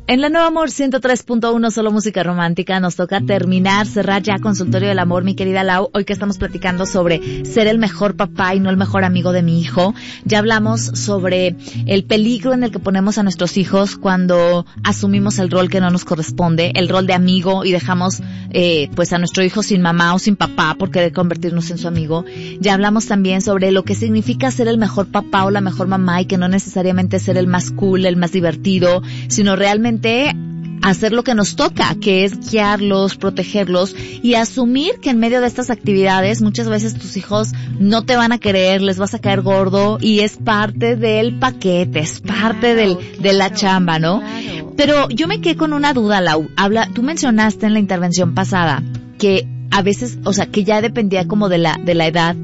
En la Nueva Amor 103.1, solo música romántica, nos toca cerrar ya Consultorio del Amor, mi querida Lau. Hoy que estamos platicando sobre ser el mejor papá y no el mejor amigo de mi hijo. Ya hablamos sobre el peligro en el que ponemos a nuestros hijos cuando asumimos el rol que no nos corresponde, el rol de amigo, y dejamos pues a nuestro hijo sin mamá o sin papá por querer convertirnos en su amigo. Ya hablamos también sobre lo que significa ser el mejor papá o la mejor mamá, y que no necesariamente ser el más cool, el más divertido, sino realmente hacer lo que nos toca, que es guiarlos, protegerlos y asumir que en medio de estas actividades muchas veces tus hijos no te van a querer, les vas a caer gordo, y es parte del paquete, es parte de la chamba, ¿no? Claro. Pero yo me quedé con una duda, Lau. Tú mencionaste en la intervención pasada que a veces, o sea, que ya dependía como de la edad.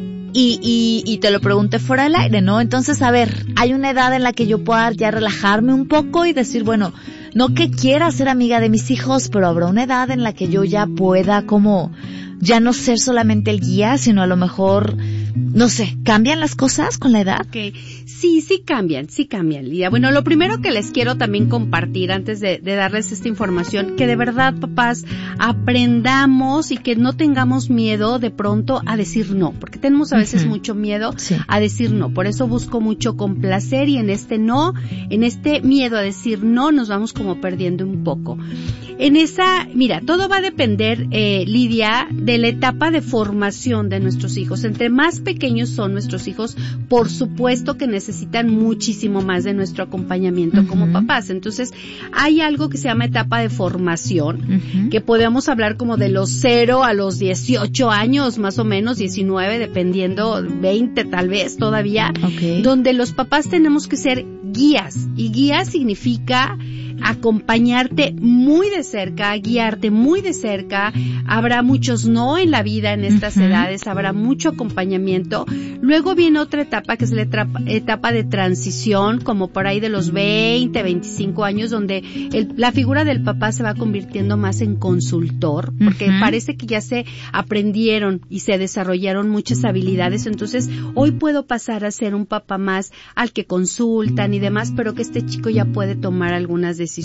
Y te lo pregunté fuera del aire, ¿no? Entonces, a ver, hay una edad en la que yo pueda ya relajarme un poco y decir, bueno, no que quiera ser amiga de mis hijos, pero habrá una edad en la que yo ya pueda como ya no ser solamente el guía, sino a lo mejor, no sé, ¿cambian las cosas con la edad? Okay. Sí cambian, Lidia. Bueno, lo primero que les quiero también compartir antes de darles esta información, que de verdad, papás, aprendamos y que no tengamos miedo de pronto a decir no, porque tenemos a veces mucho miedo a decir no. Por eso busco mucho complacer, y en este miedo a decir no, nos vamos como perdiendo un poco. Mira, todo va a depender, Lidia, de la etapa de formación de nuestros hijos. Entre más pequeños son nuestros hijos, por supuesto que necesitan muchísimo más de nuestro acompañamiento como papás. Entonces, hay algo que se llama etapa de formación, que podemos hablar como de los 0 a los 18 años, más o menos, 19, dependiendo, 20 tal vez todavía, donde los papás tenemos que ser guías. Y guía significa acompañarte muy de cerca, guiarte muy de cerca. Habrá muchos no en la vida en estas edades, habrá mucho acompañamiento. Luego viene otra etapa que es la etapa de transición, como por ahí de los 20, 25 años, donde la figura del papá se va convirtiendo más en consultor, porque parece que ya se aprendieron y se desarrollaron muchas habilidades. Entonces, hoy puedo pasar a ser un papá más al que consultan y demás, pero que este chico ya puede tomar algunas decisiones.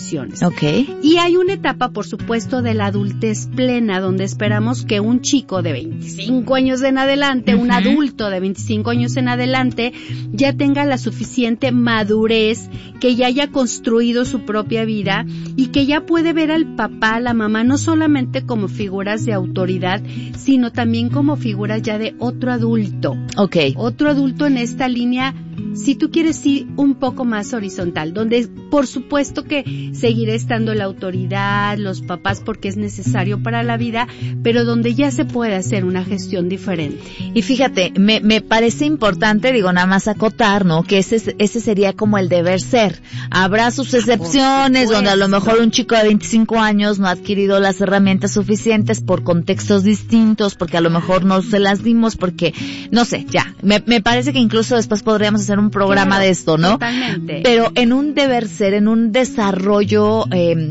Y hay una etapa, por supuesto, de la adultez plena, donde esperamos que un chico de 25 años en adelante, un adulto de 25 años en adelante, ya tenga la suficiente madurez, que ya haya construido su propia vida y que ya puede ver al papá, a la mamá, no solamente como figuras de autoridad, sino también como figuras ya de otro adulto. Otro adulto en esta línea, si tú quieres ir un poco más horizontal, donde por supuesto que seguirá estando la autoridad, los papás, porque es necesario para la vida, pero donde ya se puede hacer una gestión diferente. Y fíjate, me parece importante, digo, nada más acotar, ¿no? Que ese sería como el deber ser. Habrá sus excepciones, donde a lo mejor un chico de 25 años no ha adquirido las herramientas suficientes por contextos distintos, porque a lo mejor no se las dimos, porque, no sé, ya. Me parece que incluso después podríamos hacer un programa de esto, ¿no? Totalmente. Pero en un deber ser, en un desarrollo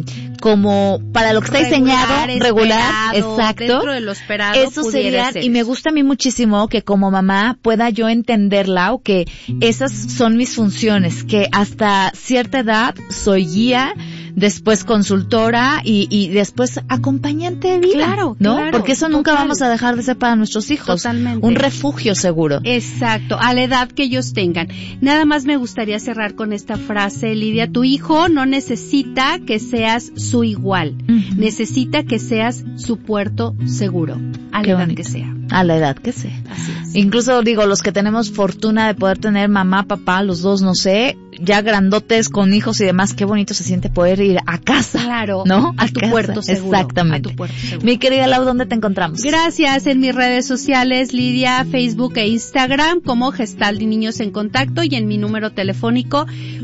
como para lo que está diseñado, regular, exacto. Dentro de lo esperado, eso sería, y me gusta a mí muchísimo que como mamá pueda yo entenderla, o que esas son mis funciones, que hasta cierta edad soy guía, después consultora y después acompañante de vida. Claro, ¿no? Claro, porque eso nunca vamos a dejar de ser para nuestros hijos. Totalmente. Un refugio seguro. Exacto, a la edad que ellos tengan. Nada más me gustaría cerrar con esta frase, Lidia. Tu hijo no necesita que seas su igual. Necesita que seas su puerto seguro. A la edad que sea. A la edad que sea. Así es. Incluso digo, los que tenemos fortuna de poder tener mamá, papá, los dos, no sé, ya grandotes con hijos y demás, qué bonito se siente poder ir a casa. Claro. ¿No? A tu puerto seguro. Exactamente. A tu puerto seguro. Mi querida Lau, ¿dónde te encontramos? Gracias. En mis redes sociales, Lidia, Facebook e Instagram, como Gestalt y Niños en Contacto, y en mi número telefónico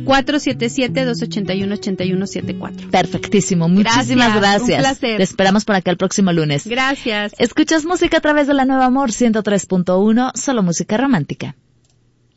477-281-8174. Perfectísimo. Muchísimas gracias. Un placer. Te esperamos para acá el próximo lunes. Gracias. Escuchas música a través de la Nueva Amor 103.1, solo música romántica.